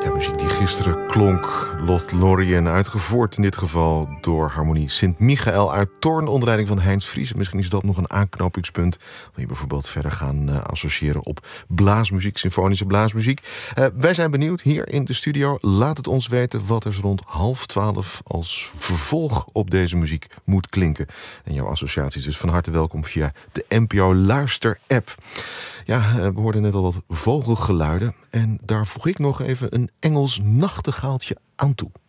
Muziek die gisteren klonk, Lothlorien, uitgevoerd in dit geval door Harmonie Sint-Michael uit Thorn onder leiding van Heinz Fries. Misschien is dat nog een aanknopingspunt. Wil je bijvoorbeeld verder gaan associëren op blaasmuziek, symfonische blaasmuziek. Wij zijn benieuwd hier in de studio. Laat het ons weten wat er rond 11:30 als vervolg op deze muziek moet klinken. En jouw associaties dus van harte welkom via de NPO Luister app. Ja, we hoorden net al wat vogelgeluiden en daar voeg ik nog even een Engels nachtegaaltje aan toe.